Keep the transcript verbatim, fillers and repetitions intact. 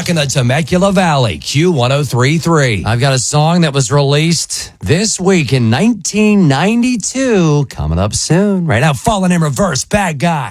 rocking the Temecula Valley, Q one oh three point three. I've got a song that was released this week in nineteen ninety-two coming up soon. Right now, Falling in Reverse, Bad Guy.